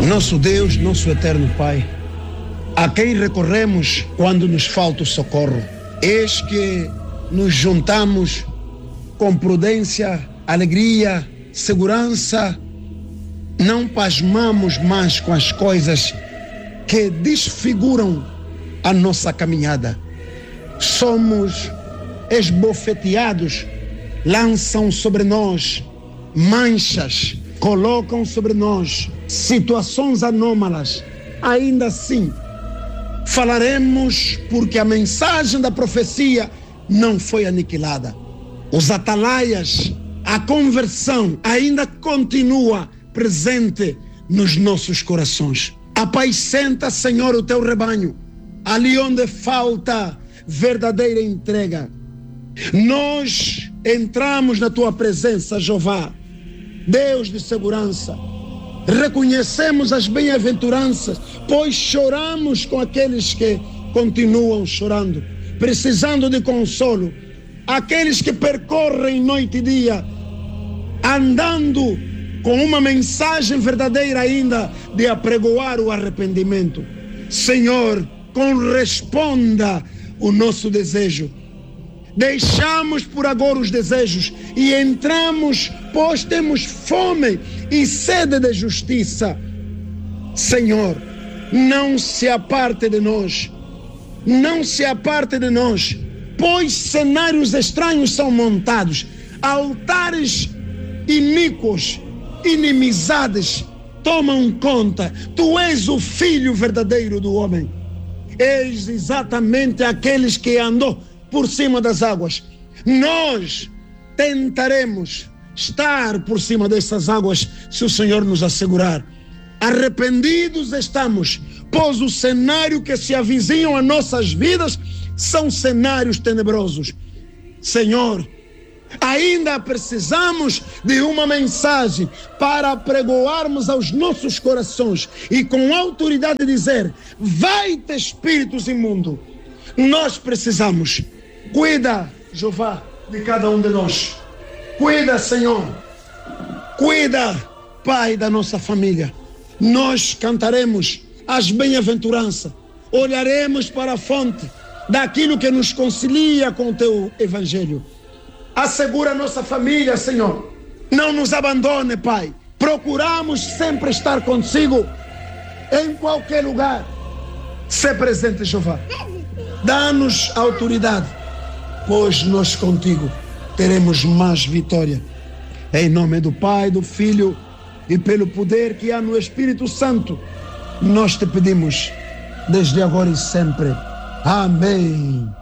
Nosso Deus, nosso eterno Pai, a quem recorremos quando nos falta o socorro. Eis que nos juntamos com prudência, alegria, segurança, não pasmamos mais com as coisas que desfiguram a nossa caminhada. Somos esbofeteados, lançam sobre nós manchas, colocam sobre nós situações anômalas. Ainda assim, falaremos porque a mensagem da profecia não foi aniquilada. Os atalaias, a conversão ainda continua presente nos nossos corações. Apacenta, Senhor, o teu rebanho, ali onde falta verdadeira entrega. Nós entramos na tua presença, Jeová, Deus de segurança. Reconhecemos as bem-aventuranças, pois choramos com aqueles que continuam chorando, precisando de consolo. Aqueles que percorrem noite e dia, andando com uma mensagem verdadeira ainda de apregoar o arrependimento. Senhor, corresponda o nosso desejo. Deixamos por agora os desejos e entramos, pois temos fome e sede de justiça. Senhor, não se aparte de nós, não se aparte de nós, pois cenários estranhos são montados, altares iníquos, inimizades tomam conta. Tu és o Filho verdadeiro do homem. És exatamente aqueles que andou por cima das águas. Nós tentaremos estar por cima dessas águas se o Senhor nos assegurar. Arrependidos estamos, pois o cenário que se avizinham a nossas vidas são cenários tenebrosos. Senhor, ainda precisamos de uma mensagem para apregoarmos aos nossos corações e com autoridade dizer: vai-te, espíritos imundos. Nós precisamos. Cuida, Jeová, de cada um de nós. Cuida, Senhor. Cuida, Pai, da nossa família. Nós cantaremos as bem-aventuranças. Olharemos para a fonte daquilo que nos concilia com o teu evangelho. Assegura a nossa família, Senhor. Não nos abandone, Pai. Procuramos sempre estar consigo em qualquer lugar. Sê presente, Jeová. Dá-nos autoridade, pois nós contigo teremos mais vitória. Em nome do Pai, do Filho e pelo poder que há no Espírito Santo, nós te pedimos desde agora e sempre. Amém.